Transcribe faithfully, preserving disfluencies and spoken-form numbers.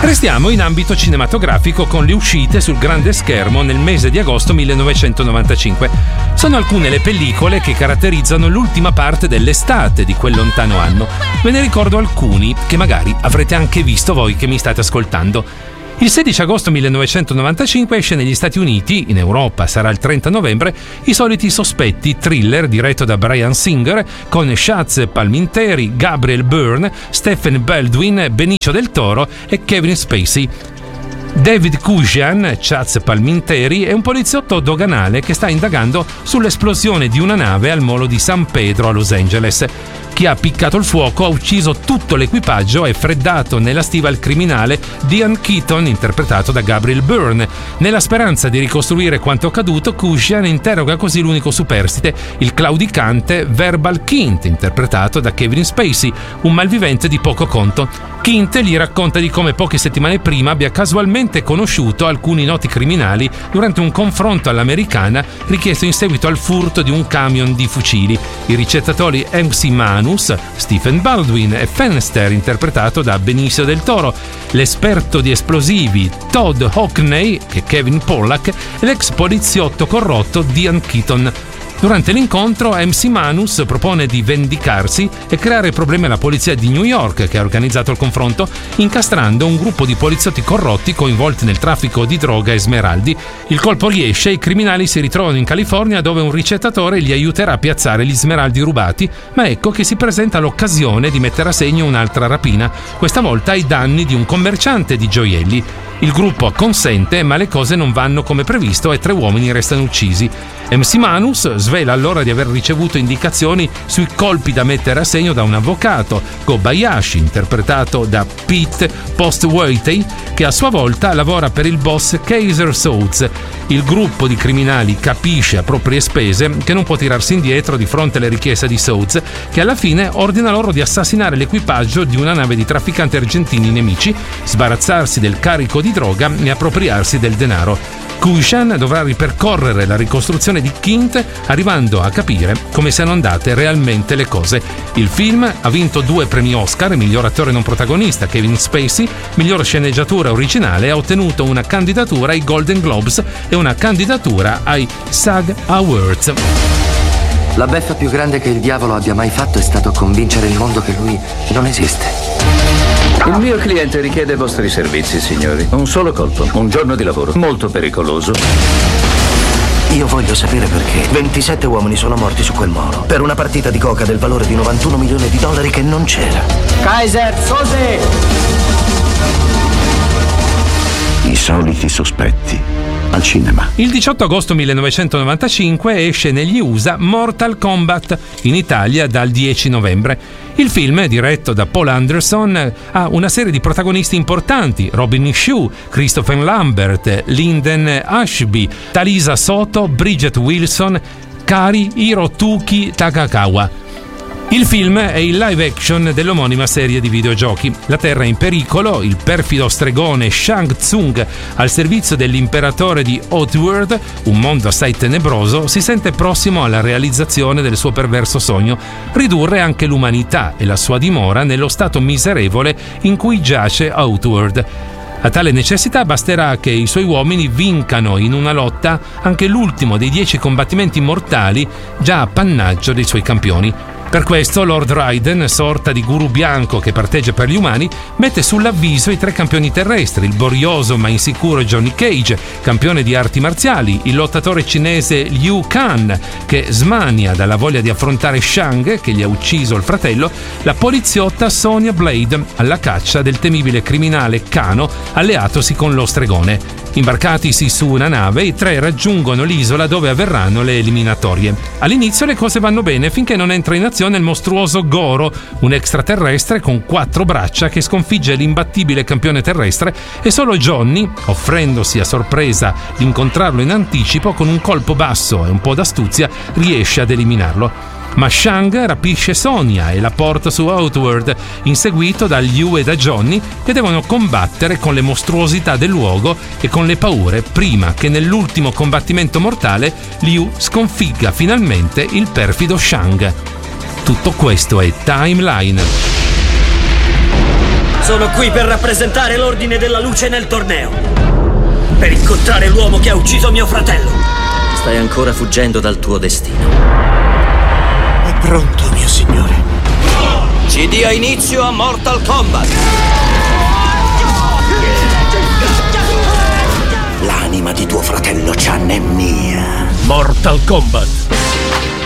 Restiamo in ambito cinematografico con le uscite sul grande schermo nel mese di agosto millenovecentonovantacinque. Sono alcune le pellicole che caratterizzano l'ultima parte dell'estate di quel lontano anno. Ve ne ricordo alcuni che magari avrete anche visto voi che mi state ascoltando. Il sedici agosto millenovecentonovantacinque esce negli Stati Uniti, in Europa sarà il trenta novembre, I soliti sospetti, thriller diretto da Bryan Singer con Chazz Palminteri, Gabriel Byrne, Stephen Baldwin, Benicio del Toro e Kevin Spacey. David Kujan, Chazz Palminteri, è un poliziotto doganale che sta indagando sull'esplosione di una nave al molo di San Pedro a Los Angeles. Chi ha appiccato il fuoco ha ucciso tutto l'equipaggio e freddato nella stiva il criminale Diane Keaton, interpretato da Gabriel Byrne. Nella speranza di ricostruire quanto accaduto, Kujan interroga così l'unico superstite, il claudicante Verbal Kint, interpretato da Kevin Spacey, un malvivente di poco conto. Kint gli racconta di come poche settimane prima abbia casualmente conosciuto alcuni noti criminali durante un confronto all'americana richiesto in seguito al furto di un camion di fucili. I ricettatori M C Manus, Stephen Baldwin e Fenster, interpretato da Benicio del Toro, l'esperto di esplosivi Todd Hockney, che è Kevin Pollack, e l'ex poliziotto corrotto Diane Keaton. Durante l'incontro M C Manus propone di vendicarsi e creare problemi alla polizia di New York, che ha organizzato il confronto, incastrando un gruppo di poliziotti corrotti coinvolti nel traffico di droga e smeraldi. Il colpo riesce e i criminali si ritrovano in California, dove un ricettatore li aiuterà a piazzare gli smeraldi rubati, ma ecco che si presenta l'occasione di mettere a segno un'altra rapina, questa volta ai danni di un commerciante di gioielli. Il gruppo acconsente, ma le cose non vanno come previsto e tre uomini restano uccisi. M C Manus svela allora di aver ricevuto indicazioni sui colpi da mettere a segno da un avvocato, Kobayashi, interpretato da Pete Postwaithe, che a sua volta lavora per il boss Kaiser Soze. Il gruppo di criminali capisce a proprie spese che non può tirarsi indietro di fronte alle richieste di Soze, che alla fine ordina loro di assassinare l'equipaggio di una nave di trafficanti argentini nemici, sbarazzarsi del carico di droga e appropriarsi del denaro. Kujan dovrà ripercorrere la ricostruzione di Kint, arrivando a capire come siano andate realmente le cose. Il film ha vinto due premi Oscar, miglior attore non protagonista Kevin Spacey, miglior sceneggiatura originale, e ha ottenuto una candidatura ai Golden Globes e una candidatura ai SAG Awards. La beffa più grande che il diavolo abbia mai fatto è stato convincere il mondo che lui non esiste. Il mio cliente richiede i vostri servizi, signori. Un solo colpo, un giorno di lavoro, molto pericoloso. Io voglio sapere perché ventisette uomini sono morti su quel molo per una partita di coca del valore di novantuno milioni di dollari che non c'era. Kaiser Soze! I soliti sospetti al cinema. Il diciotto agosto millenovecentonovantacinque esce negli U S A Mortal Kombat, in Italia dal dieci novembre. Il film, diretto da Paul Anderson, ha una serie di protagonisti importanti: Robin Shue, Christopher Lambert, Lyndon Ashby, Talisa Soto, Bridget Wilson, Kari Hirotuki Takakawa. Il film è il live action dell'omonima serie di videogiochi. La Terra è in pericolo, il perfido stregone Shang Tsung, al servizio dell'imperatore di Outworld, un mondo assai tenebroso, si sente prossimo alla realizzazione del suo perverso sogno: ridurre anche l'umanità e la sua dimora nello stato miserevole in cui giace Outworld. A tale necessità basterà che i suoi uomini vincano in una lotta anche l'ultimo dei dieci combattimenti mortali già appannaggio dei suoi campioni. Per questo Lord Raiden, sorta di guru bianco che parteggia per gli umani, mette sull'avviso i tre campioni terrestri: il borioso ma insicuro Johnny Cage, campione di arti marziali, il lottatore cinese Liu Kang, che smania dalla voglia di affrontare Shang, che gli ha ucciso il fratello, la poliziotta Sonya Blade, alla caccia del temibile criminale Kano, alleatosi con lo stregone. Imbarcatisi su una nave, i tre raggiungono l'isola dove avverranno le eliminatorie. All'inizio le cose vanno bene finché non entra in azione il mostruoso Goro, un extraterrestre con quattro braccia che sconfigge l'imbattibile campione terrestre, e solo Johnny, offrendosi a sorpresa di incontrarlo in anticipo, con un colpo basso e un po' d'astuzia riesce ad eliminarlo. Ma Shang rapisce Sonya e la porta su Outworld, inseguito da Liu e da Johnny, che devono combattere con le mostruosità del luogo e con le paure prima che nell'ultimo combattimento mortale Liu sconfigga finalmente il perfido Shang. Tutto questo è Timeline. Sono qui per rappresentare l'Ordine della Luce nel torneo. Per incontrare l'uomo che ha ucciso mio fratello. Stai ancora fuggendo dal tuo destino. È pronto, mio signore. Ci dia inizio a Mortal Kombat. L'anima di tuo fratello Chan è mia. Mortal Kombat.